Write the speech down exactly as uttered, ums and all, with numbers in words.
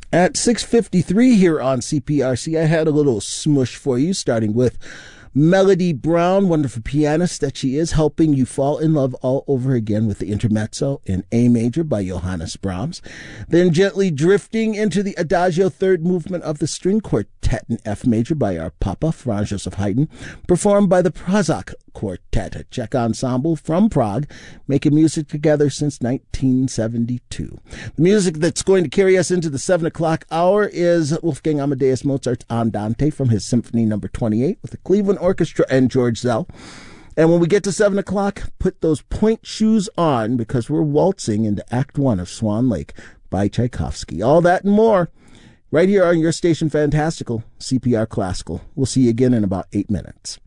At six fifty-three here on C P R C, I had a little smush for you, starting with Melody Brown, wonderful pianist that she is, helping you fall in love all over again with the Intermezzo in A major by Johannes Brahms. Then gently drifting into the Adagio, third movement of the string quartet in F major by our Papa, Franz Joseph Haydn, performed by the Prazak Quartet, a Czech ensemble from Prague, making music together since nineteen seventy-two. The music that's going to carry us into the seven o'clock hour is Wolfgang Amadeus Mozart's Andante from his Symphony number twenty-eight with the Cleveland Orchestra and George Zell. And when we get to seven o'clock, put those point shoes on because we're waltzing into Act One of Swan Lake by Tchaikovsky. All that and more right here on your station Fantastical, C P R Classical. We'll see you again in about eight minutes.